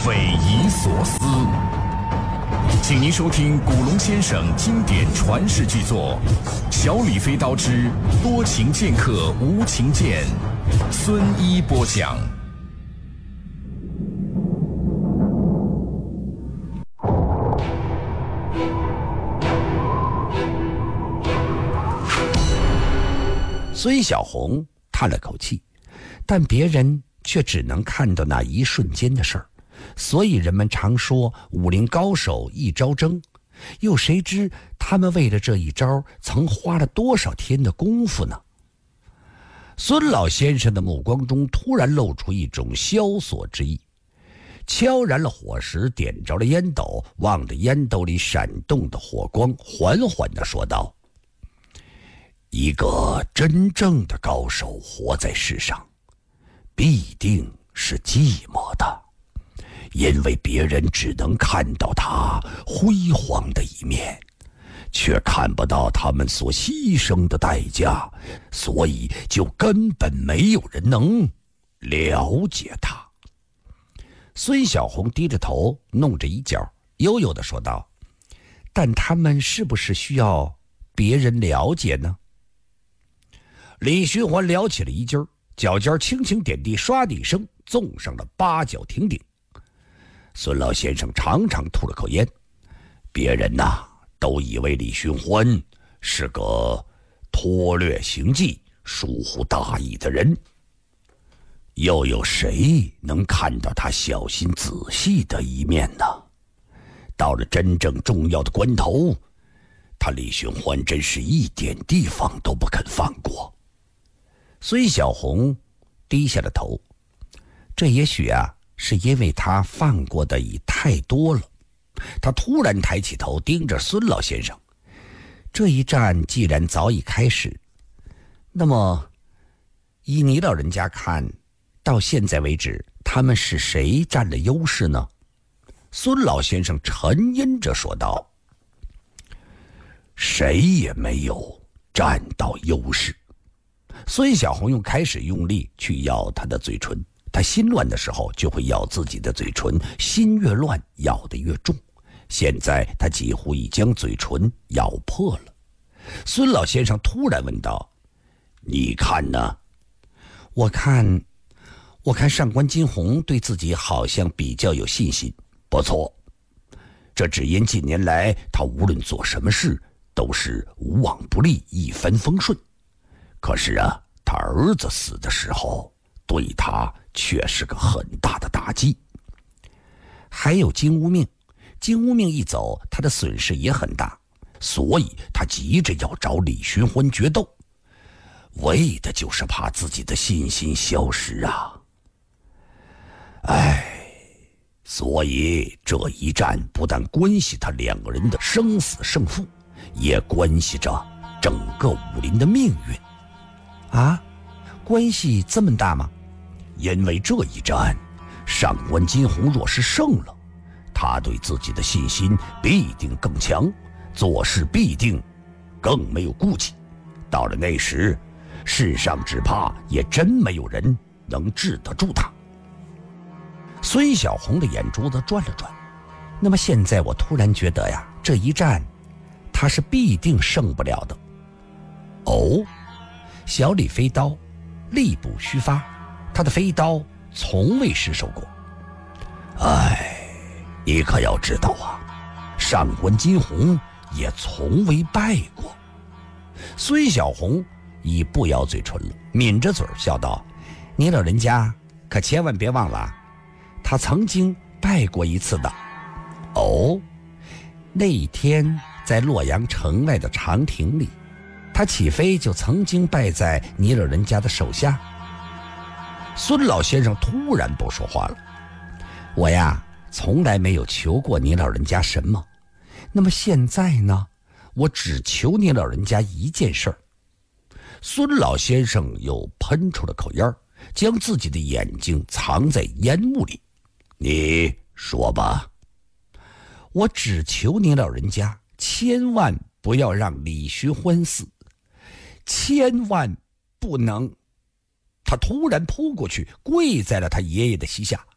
匪夷所思。请您收听古龙先生经典传世巨作《小李飞刀之多情剑客无情剑》，孙一播讲。 孙小红叹了口气，但别人却只能看到那一瞬间的事儿，所以人们常说武林高手一招争，又谁知他们为了这一招曾花了多少天的功夫呢？孙老先生的目光中突然露出一种萧索之意，悄燃了火石，点着了烟斗，望着烟斗里闪动的火光，缓缓地说道：一个真正的高手活在世上，必定是寂寞的，因为别人只能看到他辉煌的一面，却看不到他们所牺牲的代价，所以就根本没有人能了解他。孙小红低着头弄着衣角，悠悠地说道：但他们是不是需要别人了解呢？李寻欢撩起了衣襟，脚尖轻轻点地，唰的一声纵上了八角亭顶。孙老先生长长吐了口烟，别人都以为李寻欢是个脱略行迹、疏忽大意的人，又有谁能看到他小心仔细的一面呢？到了真正重要的关头，他李寻欢真是一点地方都不肯放过。孙小红低下了头，这也许是因为他放过的已太多了。他突然抬起头盯着孙老先生，这一战既然早已开始，那么以你老人家看，到现在为止他们是谁占了优势呢？孙老先生沉吟着说道：谁也没有占到优势。孙小红又开始用力去咬他的嘴唇，他心乱的时候就会咬自己的嘴唇，心越乱咬得越重，现在他几乎已将嘴唇咬破了。孙老先生突然问道：你看呢？我看上官金虹对自己好像比较有信心。不错，这只因近年来他无论做什么事都是无往不利，一帆风顺。可是他儿子死的时候，对他却是个很大的打击。还有金无命一走，他的损失也很大，所以他急着要找李寻欢决斗，为的就是怕自己的信心消失所以这一战不但关系他两个人的生死胜负，也关系着整个武林的命运。关系这么大吗？因为这一战，上官金虹若是胜了，他对自己的信心必定更强，做事必定更没有顾忌。到了那时，世上只怕也真没有人能治得住他。孙小红的眼珠子转了转，那么现在我突然觉得这一战他是必定胜不了的。小李飞刀力不虚发，他的飞刀从未失手过。你可要知道上官金虹也从未败过。孙小红已不咬嘴唇了，抿着嘴笑道：你老人家可千万别忘了，他曾经败过一次的。那一天在洛阳城外的长亭里，他起飞就曾经败在你老人家的手下。孙老先生突然不说话了。我从来没有求过你老人家什么，那么现在呢，我只求你老人家一件事儿。孙老先生又喷出了口烟，将自己的眼睛藏在烟雾里。你说吧。我只求你老人家千万不要让李寻欢死，千万不能。他突然扑过去，跪在了他爷爷的膝下。